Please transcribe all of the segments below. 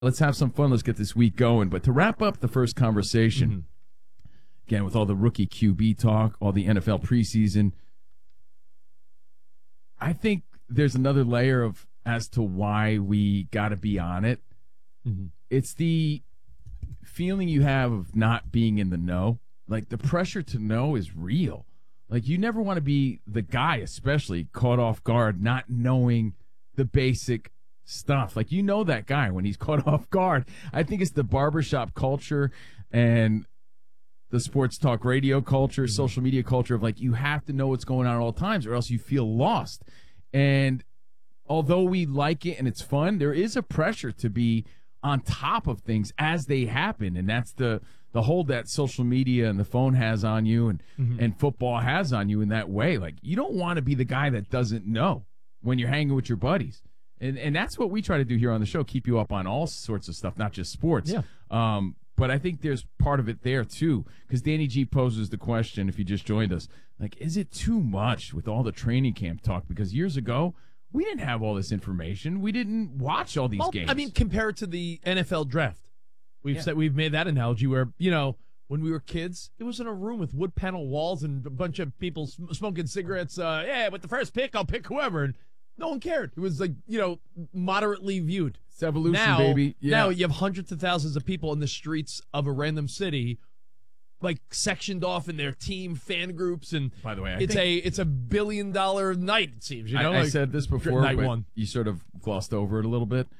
Let's have some fun. Let's get this week going. But to wrap up the first conversation, again, with all the rookie QB talk, all the NFL preseason, I think there's another layer of as to why we got to be on it. It's the feeling you have of not being in the know. Like, the pressure to know is real. Like, you never want to be the guy, especially caught off guard, not knowing the basic stuff. Like, you know that guy when he's caught off guard. I think it's the barbershop culture and the sports talk radio culture, social media culture of, like, you have to know what's going on at all times or else you feel lost. And although we like it and it's fun, there is a pressure to be on top of things as they happen. And that's the hold that social media and the phone has on you and football has on you in that way. Like, you don't want to be the guy that doesn't know when you're hanging with your buddies. And that's what we try to do here on the show, keep you up on all sorts of stuff, not just sports. Yeah. But I think there's part of it there, too, because Danny G poses the question, if you just joined us, like, is it too much with all the training camp talk? Because years ago, we didn't have all this information. We didn't watch all these games. I mean, compare it to the NFL draft. We've made that analogy where, when we were kids, it was in a room with wood panel walls and a bunch of people smoking cigarettes. With the first pick, I'll pick whoever. And no one cared. It was like, moderately viewed. It's evolution, baby. Yeah. Now you have hundreds of thousands of people in the streets of a random city, like, sectioned off in their team fan groups. And by the way, it's a $1 billion night, it seems. I said this before, night but one. You sort of glossed over it a little bit.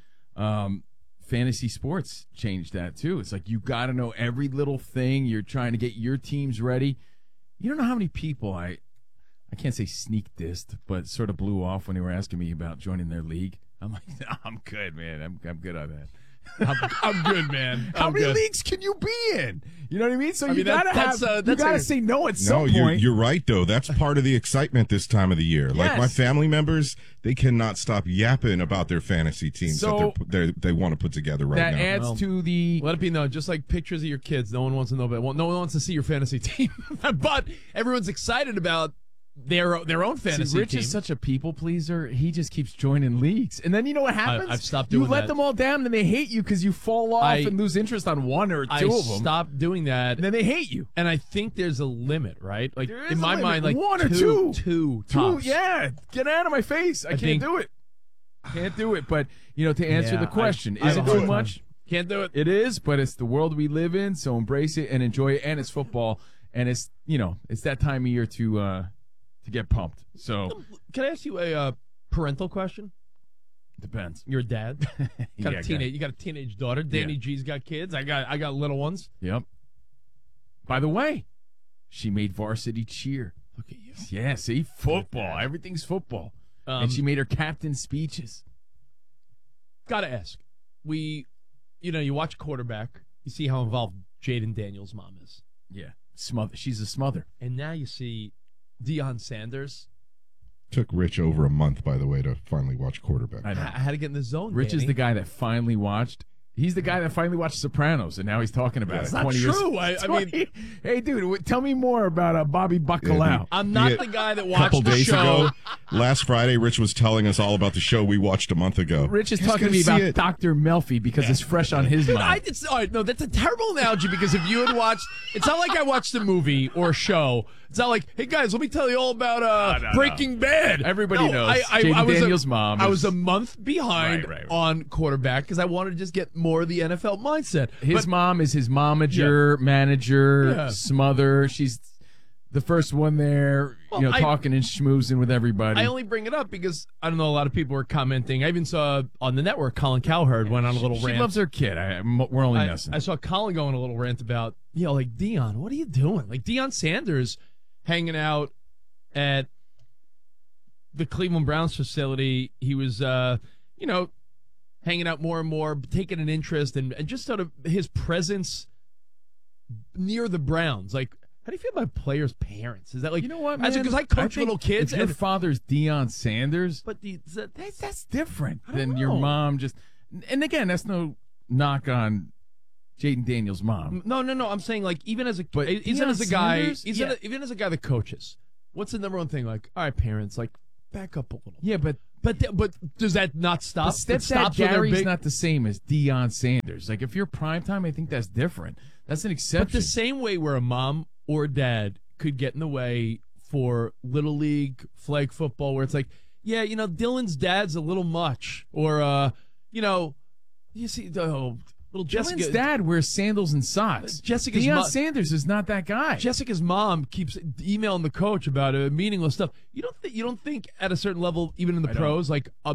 Fantasy sports changed that, too. It's like you got to know every little thing. You're trying to get your teams ready. You don't know how many people I can't say sneak dissed, but sort of blew off when they were asking me about joining their league. I'm like, no, I'm good, man. I'm good on that. I'm good, man. How many leagues can you be in? You know what I mean? So you gotta say no at some point. No, you're right, though. That's part of the excitement this time of the year. Yes. Like, my family members, they cannot stop yapping about their fantasy teams that they want to put together right now. That adds to the... Let it be known, just like pictures of your kids, no one wants to know about. No one wants to see your fantasy team. But everyone's excited about their own fantasy Rich team. is such a people pleaser. He just keeps joining leagues, and then you know what happens? I've stopped doing that. You let them all down, and they hate you because you fall off and lose interest on one or two of them. I stopped doing that, and then they hate you. And I think there's a limit, right? Like, there is in my mind, like one or two tops. Yeah, get out of my face. I can't do it. Can't do it. But to answer the question, is it too much? Can't do it. It is, but it's the world we live in, so embrace it and enjoy it. And it's football, and it's it's that time of year to get pumped. So, can I ask you a parental question? Depends. You're a dad. You got a teenage daughter. Danny G's got kids. I got little ones. Yep. By the way, she made varsity cheer. Look at you. Yeah, see, football. Everything's football. And she made her captain speeches. Gotta ask. You watch quarterback. You see how involved Jaden Daniels' mom is. Yeah. She's a smother. And now you see Deion Sanders. Took Rich over a month, by the way, to finally watch quarterback. I had to get in the zone. Rich Danny. is the guy that finally watched. He's the guy that finally watched Sopranos, and now he's talking about it. It's not 20 true. Years, I mean, hey, dude, tell me more about Bobby Bacalao. I'm not the guy that watched couple the days show. ago, last Friday, Rich was telling us all about the show we watched a month ago. Rich is talking to me about Dr. Melfi because it's fresh on his mind. All right, no, that's a terrible analogy because if you had watched, it's not like I watched a movie or a show. It's not like, hey guys, let me tell you all about Breaking Bad. Everybody knows. Daniel's mom. I was a month behind on quarterback because I wanted to just get more of the NFL mindset. His mom is his momager, manager, smother. She's the first one there, talking and schmoozing with everybody. I only bring it up because I don't know, a lot of people were commenting. I even saw on the network Colin Cowherd went on a little rant. She loves her kid. We're only messing. I saw Colin go on a little rant about, like, Deion, what are you doing? Like, Deion Sanders hanging out at the Cleveland Browns facility. He was, hanging out more and more, taking an interest, and just sort of his presence near the Browns. Like, how do you feel about players' parents? Is that like, you know what, man? Because I coach little kids. If your father's Deion Sanders, but that's different than your mom. And again, that's no knock on Jaden Daniels' mom. No. I'm saying, like, even as a guy that coaches, what's the number one thing? Like, all right, parents, like, back up a little. Yeah, but But does that not stop? Stepdad Gary's not the same as Deion Sanders. Like, if you're primetime, I think that's different. That's an exception. But the same way where a mom or dad could get in the way for Little League, flag football, where it's like, yeah, Dylan's dad's a little much. Or, you see, little Jessica. Dylan's dad wears sandals and socks. Deion Sanders is not that guy. Jessica's mom keeps emailing the coach about meaningless stuff. You don't think at a certain level, even in the pros, like a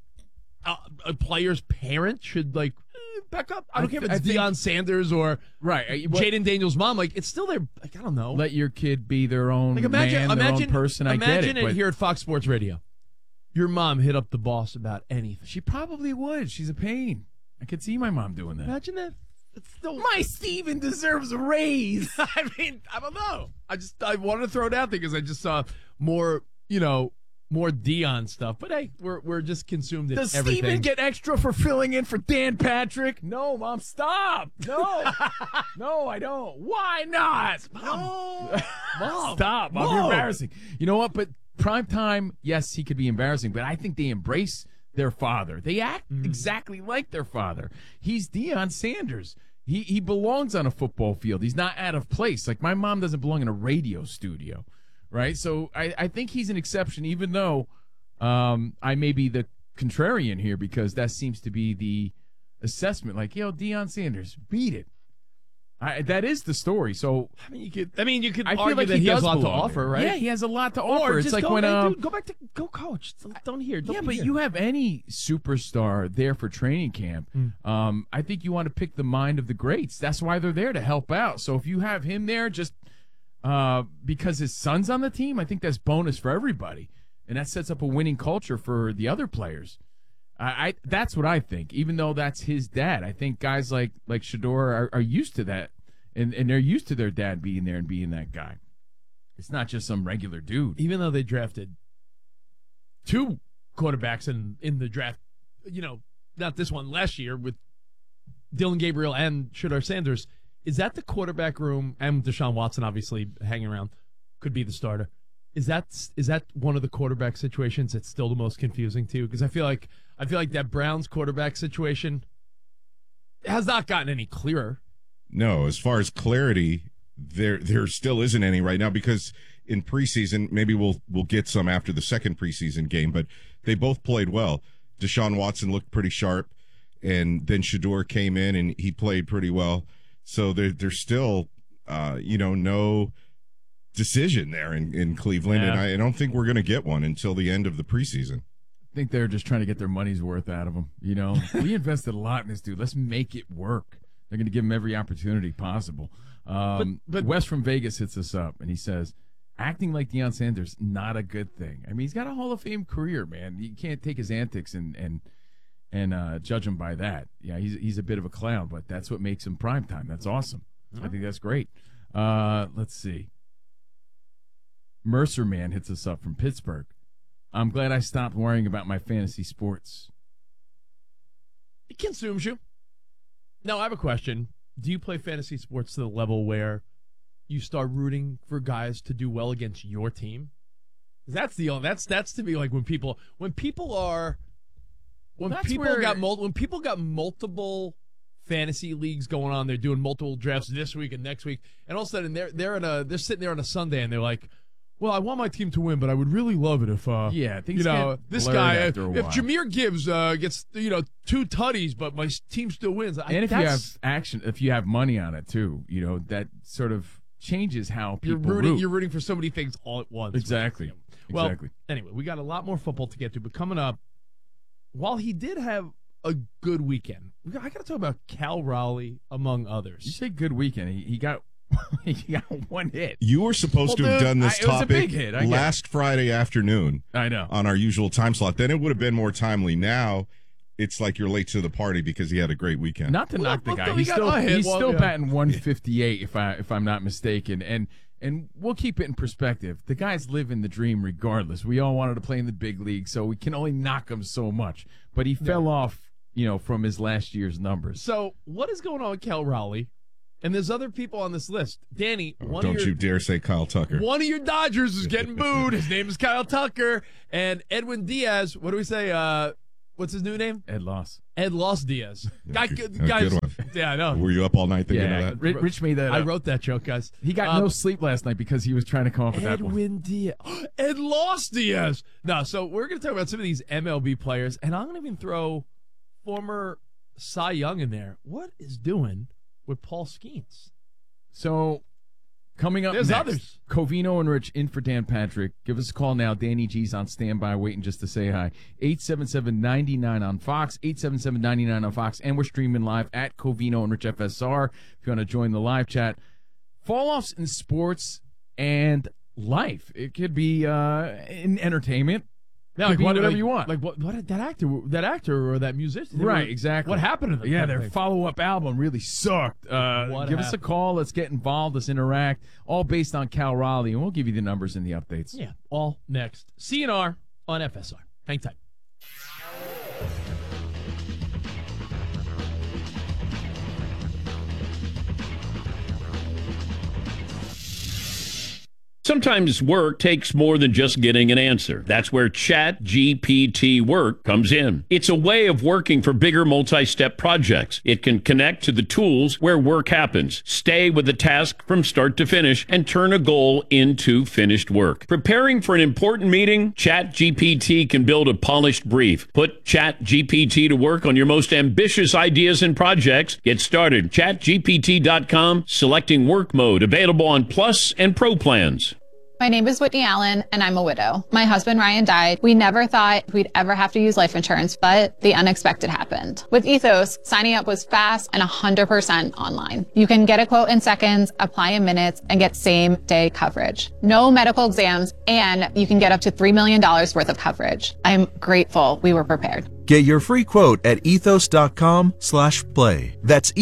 player's parent should back up? I don't care if it's Deion Sanders or Jaden Daniels' mom. Like, it's still their, I don't know. Let your kid be their own their own person. I get it. Imagine it here at Fox Sports Radio. Your mom hit up the boss about anything. She probably would. She's a pain. I could see my mom doing that. Imagine that. My Steven deserves a raise. I mean, I don't know. I wanted to throw it out there because I just saw more Deion stuff. But hey, we're just consumed in everything. Does Steven get extra for filling in for Dan Patrick? No, Mom, stop. No. No, I don't. Why not? No. Mom. Stop, Mom. You're embarrassing. You know what? But primetime, yes, he could be embarrassing, but I think they embrace their father. They act exactly like their father. He's Deion Sanders. He belongs on a football field. He's not out of place. Like, my mom doesn't belong in a radio studio, right? So I think he's an exception, even though I may be the contrarian here, because that seems to be the assessment. Like, Deion Sanders, beat it. That is the story. So you could argue like that he has a lot to offer, right? Yeah, he has a lot to offer. It's just like go back to go coach. Don't you have any superstar there for training camp. I think you want to pick the mind of the greats. That's why they're there, to help out. So if you have him there just because his son's on the team, I think that's bonus for everybody, and that sets up a winning culture for the other players. That's what I think. Even though that's his dad, I think guys like Shedeur are used to that, and they're used to their dad being there and being that guy. It's not just some regular dude. Even though they drafted 2 quarterbacks in the draft, not this one, last year with Dillon Gabriel and Shedeur Sanders, is that the quarterback room, and Deshaun Watson obviously hanging around, could be the starter? Is that one of the quarterback situations that's still the most confusing too? Because I feel like that Browns quarterback situation has not gotten any clearer. No, as far as clarity, there still isn't any right now, because in preseason, maybe we'll get some after the second preseason game, but they both played well. Deshaun Watson looked pretty sharp, and then Shedeur came in and he played pretty well. So there's still no decision there in Cleveland, and I don't think we're going to get one until the end of the preseason. I think they're just trying to get their money's worth out of him. We invested a lot in this dude. Let's make it work. They're going to give him every opportunity possible. But Wes from Vegas hits us up, and he says, acting like Deion Sanders, not a good thing. I mean, he's got a Hall of Fame career, man. You can't take his antics and judge him by that. Yeah, he's a bit of a clown, but that's what makes him primetime. That's awesome. I think that's great. Let's see. Mercer Man hits us up from Pittsburgh. I'm glad I stopped worrying about my fantasy sports. It consumes you. Now, I have a question. Do you play fantasy sports to the level where you start rooting for guys to do well against your team? That's to me like when people got multiple fantasy leagues going on, they're doing multiple drafts this week and next week, and all of a sudden they're sitting there on a Sunday and they're like, well, I want my team to win, but I would really love it if this guy, if Jahmyr Gibbs gets 2 tutties, but my team still wins. And if you have money on it too, that sort of changes how people root. You're rooting for so many things all at once. Exactly. Well, exactly. Anyway, we got a lot more football to get to, but coming up, while he did have a good weekend, I got to talk about Cal Raleigh, among others. You say good weekend. He got he got one hit. You were supposed to have done this topic it was a big hit, last Friday afternoon. I know. On our usual time slot. Then it would have been more timely. Now it's like you're late to the party because he had a great weekend. Not to knock the guy. He's still batting 158 if I'm not mistaken. And we'll keep it in perspective. The guy's living the dream regardless. We all wanted to play in the big league, so we can only knock him so much. But he fell off, from his last year's numbers. So what is going on with Cal Raleigh? And there's other people on this list. Danny, Don't you dare say Kyle Tucker. One of your Dodgers is getting booed. His name is Kyle Tucker. And Edwin Diaz, what do we say? What's his new name? Ed Loss. Ed Loss Diaz. Guys, good one. Yeah, I know. Were you up all night thinking of that? Rich made that I up. wrote that joke, guys. He got no sleep last night because he was trying to come up with that one. Edwin Diaz. Ed Loss Diaz. No, so we're going to talk about some of these MLB players, and I'm going to even throw former Cy Young in there. What is doing with Paul Skeens? So, coming up There's next, others. Covino and Rich in for Dan Patrick. Give us a call now. Danny G's on standby, waiting just to say hi. 877-99 on Fox, 877-99 on Fox, and we're streaming live at Covino and Rich FSR if you want to join the live chat. Fall-offs in sports and life. It could be in entertainment. Yeah, Could be whatever you want. Like what that actor or that musician? Right, exactly. What happened to them? Yeah, their follow-up album really sucked. Give us a call. Let's get involved. Let's interact. All based on Cal Raleigh, and we'll give you the numbers and the updates. Yeah, all next. CNR on FSR. Hang tight. Sometimes work takes more than just getting an answer. That's where ChatGPT Work comes in. It's a way of working for bigger multi-step projects. It can connect to the tools where work happens, stay with the task from start to finish, and turn a goal into finished work. Preparing for an important meeting? ChatGPT can build a polished brief. Put ChatGPT to work on your most ambitious ideas and projects. Get started. ChatGPT.com, selecting work mode, available on Plus and Pro plans. My name is Whitney Allen, and I'm a widow. My husband, Ryan, died. We never thought we'd ever have to use life insurance, but the unexpected happened. With Ethos, signing up was fast and 100% online. You can get a quote in seconds, apply in minutes, and get same-day coverage. No medical exams, and you can get up to $3 million worth of coverage. I'm grateful we were prepared. Get your free quote at ethos.com/play. That's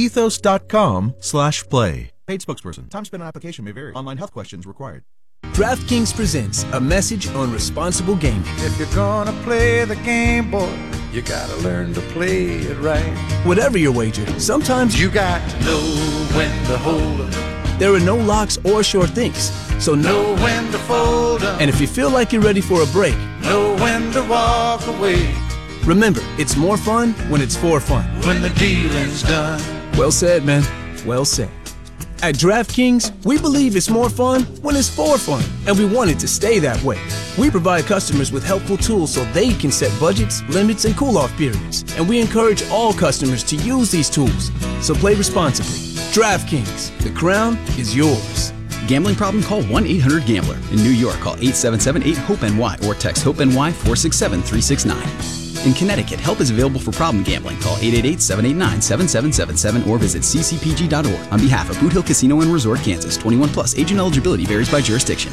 ethos.com/play. Paid spokesperson. Time spent on application may vary. Online health questions required. DraftKings presents a message on responsible gaming. If you're gonna play the game, boy, you gotta learn to play it right. Whatever your wager, sometimes you got to know when to hold 'em. There are no locks or sure things, so know when to fold 'em. And if you feel like you're ready for a break, know when to walk away. Remember, it's more fun when it's for fun. When the dealing's done. Well said, man. Well said. At DraftKings, we believe it's more fun when it's for fun, and we want it to stay that way. We provide customers with helpful tools so they can set budgets, limits, and cool-off periods, and we encourage all customers to use these tools. So play responsibly. DraftKings, the crown is yours. Gambling problem? Call 1-800-GAMBLER. In New York, call 877-8-HOPE-NY or text HOPE-NY 467-369. In Connecticut, help is available for problem gambling. Call 888-789-7777 or visit ccpg.org. On behalf of Boot Hill Casino and Resort, Kansas, 21 plus. Age and eligibility varies by jurisdiction.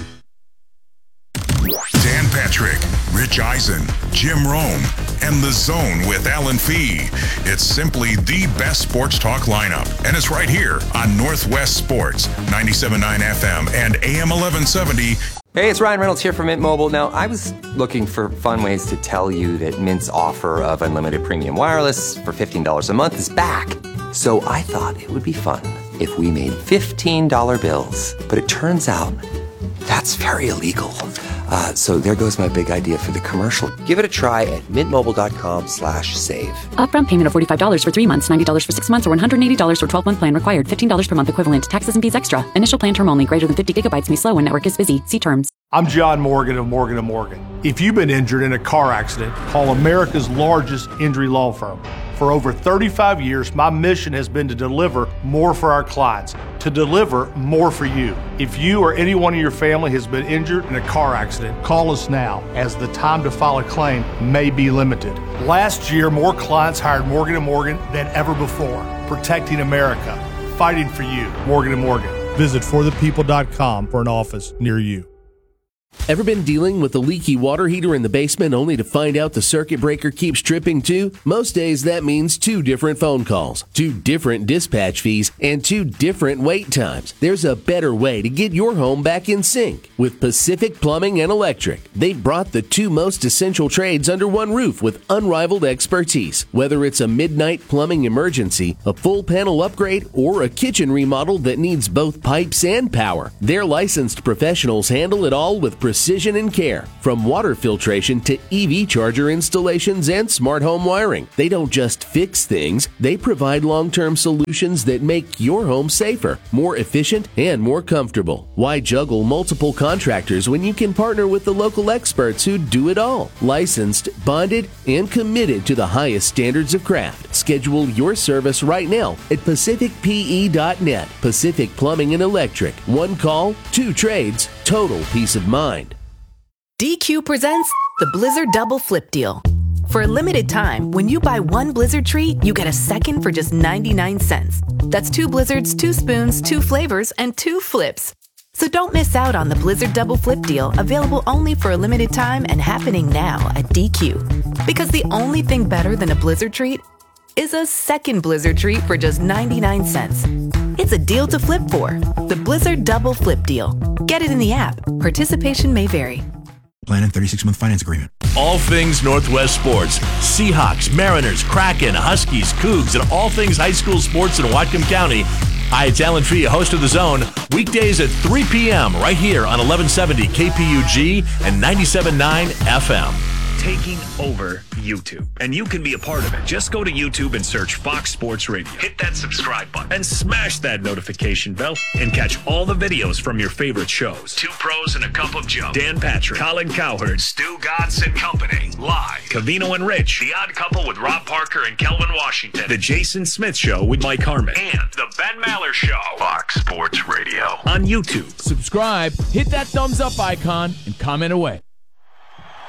Dan Patrick, Rich Eisen, Jim Rome, and The Zone with Alan Fee. It's simply the best sports talk lineup, and it's right here on Northwest Sports, 97.9 FM and AM 1170. Hey, it's Ryan Reynolds here from Mint Mobile. Now, I was looking for fun ways to tell you that Mint's offer of unlimited premium wireless for $15 a month is back. So I thought it would be fun if we made $15 bills. But it turns out that's very illegal. So there goes my big idea for the commercial. Give it a try at mintmobile.com/save. Upfront payment of $45 for 3 months, $90 for 6 months, or $180 for 12-month plan required. $15 per month equivalent. Taxes and fees extra. Initial plan term only. Greater than 50 gigabytes may slow when network is busy. See terms. I'm John Morgan of Morgan & Morgan. If you've been injured in a car accident, call America's largest injury law firm. For over 35 years, my mission has been to deliver more for our clients, to deliver more for you. If you or anyone in your family has been injured in a car accident, call us now, as the time to file a claim may be limited. Last year, more clients hired Morgan & Morgan than ever before, protecting America, fighting for you. Morgan & Morgan. Visit forthepeople.com for an office near you. Ever been dealing with a leaky water heater in the basement only to find out the circuit breaker keeps tripping too? Most days that means 2 different phone calls, 2 different dispatch fees, and 2 different wait times. There's a better way to get your home back in sync. With Pacific Plumbing and Electric, they've brought the 2 most essential trades under one roof with unrivaled expertise. Whether it's a midnight plumbing emergency, a full panel upgrade, or a kitchen remodel that needs both pipes and power, their licensed professionals handle it all with precision and care. From water filtration to EV charger installations and smart home wiring. They don't just fix things, they provide long-term solutions that make your home safer, more efficient, and more comfortable. Why juggle multiple contractors when you can partner with the local experts who do it all? Licensed, bonded, and committed to the highest standards of craft. Schedule your service right now at pacificpe.net. Pacific Plumbing and Electric. 1 call, 2 trades, total peace of mind. DQ presents the Blizzard Double Flip Deal. For a limited time, when you buy 1 Blizzard treat, you get a second for just 99 cents. That's 2 Blizzards, 2 spoons, 2 flavors, and 2 flips. So don't miss out on the Blizzard Double Flip Deal, available only for a limited time and happening now at DQ. Because the only thing better than a Blizzard treat is a second Blizzard treat for just 99 cents. It's a deal to flip for. The Blizzard Double Flip Deal. Get it in the app. Participation may vary. Plan and 36-month finance agreement. All things Northwest sports. Seahawks, Mariners, Kraken, Huskies, Cougs, and all things high school sports in Whatcom County. Hi, it's Alan Fee, host of The Zone. Weekdays at 3 p.m. right here on 1170 KPUG and 97.9 FM. Taking over YouTube, and you can be a part of it. Just go to YouTube and search Fox Sports Radio. Hit that subscribe button and smash that notification bell and catch all the videos from your favorite shows. 2 Pros and a Cup of Joe, Dan Patrick, Colin Cowherd, Stu Godson Company, Live, Covino and Rich, The Odd Couple with Rob Parker and Kelvin Washington, The Jason Smith Show with Mike Harmon, and The Ben Maller Show. Fox Sports Radio on YouTube. Subscribe, hit that thumbs up icon, and comment away.